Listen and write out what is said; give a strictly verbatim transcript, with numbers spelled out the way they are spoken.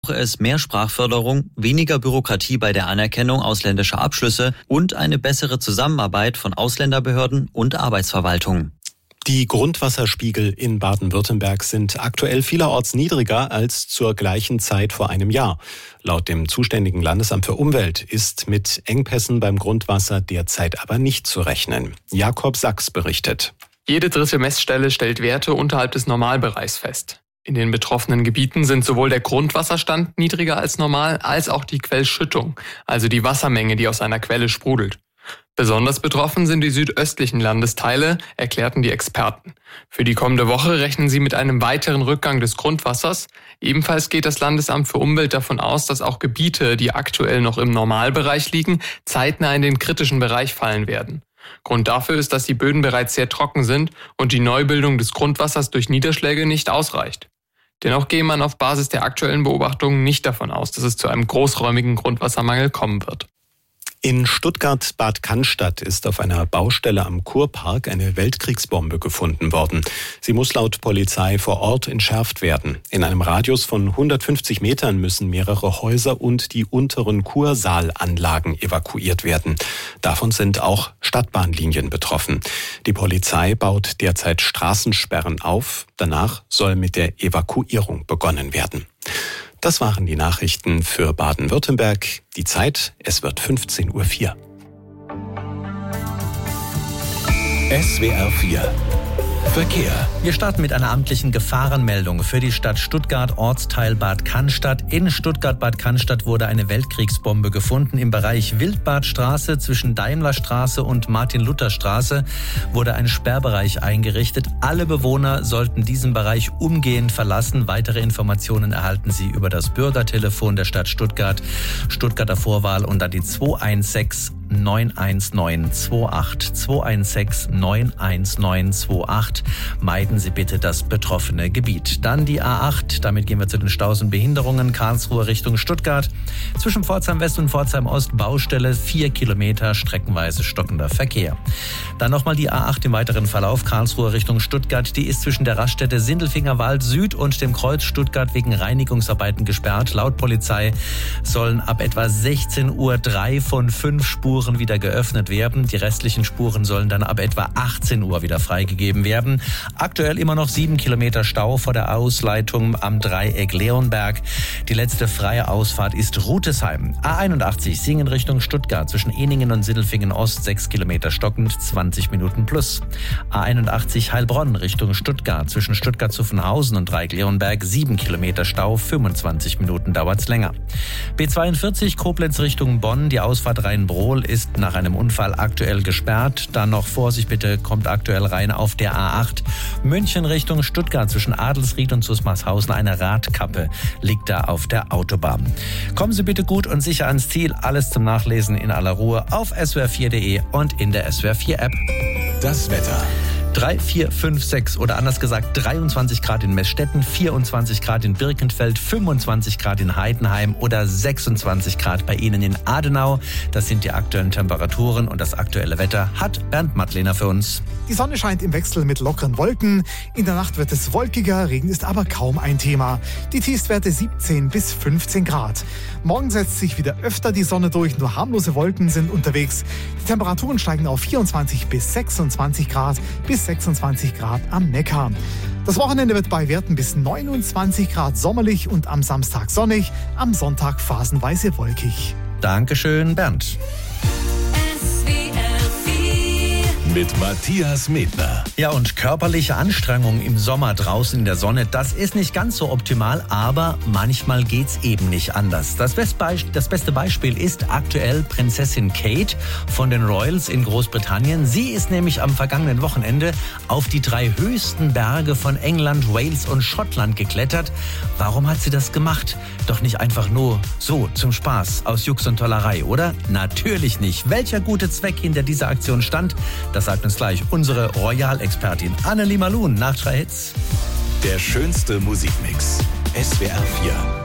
brauche es mehr Sprachförderung, weniger Bürokratie bei der Anerkennung ausländischer Abschlüsse und eine bessere Zusammenarbeit von Ausländerbehörden und Arbeitsverwaltung. Die Grundwasserspiegel in Baden-Württemberg sind aktuell vielerorts niedriger als zur gleichen Zeit vor einem Jahr. Laut dem zuständigen Landesamt für Umwelt ist mit Engpässen beim Grundwasser derzeit aber nicht zu rechnen. Jakob Sachs berichtet. Jede dritte Messstelle stellt Werte unterhalb des Normalbereichs fest. In den betroffenen Gebieten sind sowohl der Grundwasserstand niedriger als normal, als auch die Quellschüttung, also die Wassermenge, die aus einer Quelle sprudelt. Besonders betroffen sind die südöstlichen Landesteile, erklärten die Experten. Für die kommende Woche rechnen sie mit einem weiteren Rückgang des Grundwassers. Ebenfalls geht das Landesamt für Umwelt davon aus, dass auch Gebiete, die aktuell noch im Normalbereich liegen, zeitnah in den kritischen Bereich fallen werden. Grund dafür ist, dass die Böden bereits sehr trocken sind und die Neubildung des Grundwassers durch Niederschläge nicht ausreicht. Dennoch gehe man auf Basis der aktuellen Beobachtungen nicht davon aus, dass es zu einem großräumigen Grundwassermangel kommen wird. In Stuttgart-Bad Cannstatt ist auf einer Baustelle am Kurpark eine Weltkriegsbombe gefunden worden. Sie muss laut Polizei vor Ort entschärft werden. In einem Radius von hundertfünfzig Metern müssen mehrere Häuser und die unteren Kursaalanlagen evakuiert werden. Davon sind auch Stadtbahnlinien betroffen. Die Polizei baut derzeit Straßensperren auf. Danach soll mit der Evakuierung begonnen werden. Das waren die Nachrichten für Baden-Württemberg. Die Zeit, es wird fünfzehn Uhr vier. S W R vier Verkehr. Wir starten mit einer amtlichen Gefahrenmeldung für die Stadt Stuttgart, Ortsteil Bad Cannstatt. In Stuttgart-Bad Cannstatt wurde eine Weltkriegsbombe gefunden. Im Bereich Wildbadstraße zwischen Daimlerstraße und Martin-Luther-Straße wurde ein Sperrbereich eingerichtet. Alle Bewohner sollten diesen Bereich umgehend verlassen. Weitere Informationen erhalten Sie über das Bürgertelefon der Stadt Stuttgart, Stuttgarter Vorwahl und dann die zwei eins sechs neun eins neun zwei acht, zwei eins sechs neun eins neun zwei acht. Meiden Sie bitte das betroffene Gebiet. Dann die A acht, damit gehen wir zu den Staus und Behinderungen. Karlsruhe Richtung Stuttgart. Zwischen Pforzheim West und Pforzheim Ost Baustelle, vier Kilometer, streckenweise stockender Verkehr. Dann nochmal die A acht im weiteren Verlauf. Karlsruhe Richtung Stuttgart. Die ist zwischen der Raststätte Sindelfingerwald Süd und dem Kreuz Stuttgart wegen Reinigungsarbeiten gesperrt. Laut Polizei sollen ab etwa sechzehn Uhr drei von fünf Spuren wieder geöffnet werden. Die restlichen Spuren sollen dann ab etwa achtzehn Uhr wieder freigegeben werden. Aktuell immer noch sieben Kilometer Stau vor der Ausleitung am Dreieck Leonberg. Die letzte freie Ausfahrt ist Rutesheim. A einundachtzig Singen Richtung Stuttgart zwischen Eningen und Sindelfingen Ost sechs Kilometer stockend, zwanzig Minuten plus. A einundachtzig Heilbronn Richtung Stuttgart zwischen Stuttgart-Zuffenhausen und Dreieck Leonberg sieben Kilometer Stau, fünfundzwanzig Minuten dauert's länger. B zweiundvierzig Koblenz Richtung Bonn, die Ausfahrt Rhein-Brohl ist nach einem Unfall aktuell gesperrt. Dann noch Vorsicht bitte, kommt aktuell rein auf der A acht. München Richtung Stuttgart zwischen Adelsried und Susmarshausen. Eine Radkappe liegt da auf der Autobahn. Kommen Sie bitte gut und sicher ans Ziel. Alles zum Nachlesen in aller Ruhe auf S W R vier punkt de und in der S W R vier App. Das Wetter. drei, vier, fünf, sechs oder anders gesagt dreiundzwanzig Grad in Meßstetten, vierundzwanzig Grad in Birkenfeld, fünfundzwanzig Grad in Heidenheim oder sechsundzwanzig Grad bei Ihnen in Adenau. Das sind die aktuellen Temperaturen und das aktuelle Wetter hat Bernd Mattlehner für uns. Die Sonne scheint im Wechsel mit lockeren Wolken. In der Nacht wird es wolkiger, Regen ist aber kaum ein Thema. Die Tiefstwerte siebzehn bis fünfzehn Grad. Morgen setzt sich wieder öfter die Sonne durch, nur harmlose Wolken sind unterwegs. Die Temperaturen steigen auf vierundzwanzig bis sechsundzwanzig Grad, bis sechsundzwanzig Grad am Neckar. Das Wochenende wird bei Werten bis neunundzwanzig Grad sommerlich und am Samstag sonnig, am Sonntag phasenweise wolkig. Dankeschön, Bernd. Mit Matthias Medner. Ja, und körperliche Anstrengung im Sommer draußen in der Sonne, das ist nicht ganz so optimal, aber manchmal geht's eben nicht anders. Das, Bestbe- das beste Beispiel ist aktuell Prinzessin Kate von den Royals in Großbritannien. Sie ist nämlich am vergangenen Wochenende auf die drei höchsten Berge von England, Wales und Schottland geklettert. Warum hat sie das gemacht? Doch nicht einfach nur so zum Spaß, aus Jux und Tollerei, oder? Natürlich nicht. Welcher gute Zweck hinter dieser Aktion stand, das sagt uns gleich unsere Royal-Expertin Annelie Malun nach drei Hits. Der schönste Musikmix. S W R vier.